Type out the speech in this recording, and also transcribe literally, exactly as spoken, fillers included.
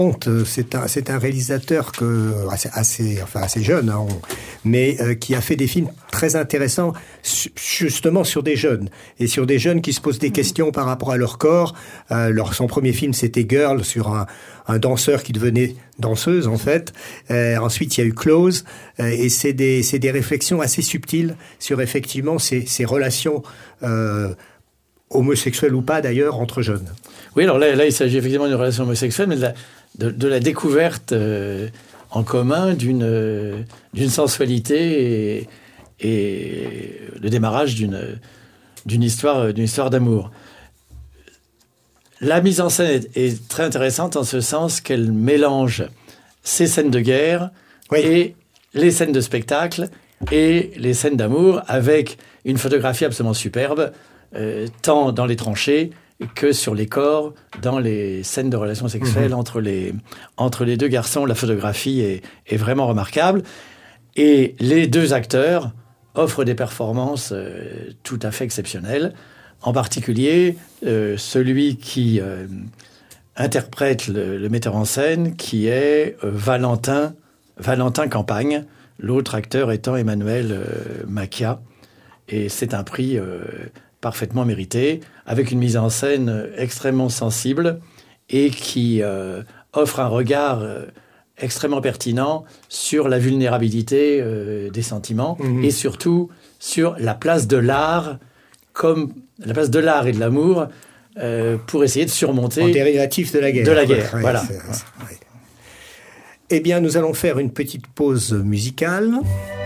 C'est un, c'est un réalisateur que, assez, assez, enfin assez jeune, hein, on, mais euh, qui a fait des films très intéressants, su, justement sur des jeunes, et sur des jeunes qui se posent des questions par rapport à leur corps. Euh, leur, son premier film, c'était Girl, sur un, un danseur qui devenait danseuse, en fait. Euh, ensuite, il y a eu Close, euh, et c'est des, c'est des réflexions assez subtiles sur, effectivement, ces, ces relations euh, homosexuelles ou pas, d'ailleurs, entre jeunes. Oui, alors là, là il s'agit effectivement d'une relation homosexuelle, mais de la, de, de la découverte euh, en commun d'une, euh, d'une sensualité et, et le démarrage d'une, d'une, histoire, d'une histoire d'amour. La mise en scène est, est très intéressante en ce sens qu'elle mélange ces scènes de guerre oui. et les scènes de spectacle et les scènes d'amour avec une photographie absolument superbe, euh, tant dans les tranchées que sur les corps, dans les scènes de relations sexuelles mmh. entre, les, entre les deux garçons. La photographie est, est vraiment remarquable. Et les deux acteurs offrent des performances euh, tout à fait exceptionnelles. En particulier, euh, celui qui euh, interprète le, le metteur en scène, qui est euh, Valentin, Valentin Campagne, l'autre acteur étant Emmanuel euh, Macchia. Et c'est un prix euh, parfaitement mérité, avec une mise en scène extrêmement sensible et qui euh, offre un regard euh, extrêmement pertinent sur la vulnérabilité euh, des sentiments mmh. et surtout sur la place de l'art comme la place de l'art et de l'amour euh, pour essayer de surmonter... En dérivatif de la guerre. De la guerre, ouais, voilà. C'est, c'est, ouais. Eh bien, nous allons faire une petite pause musicale.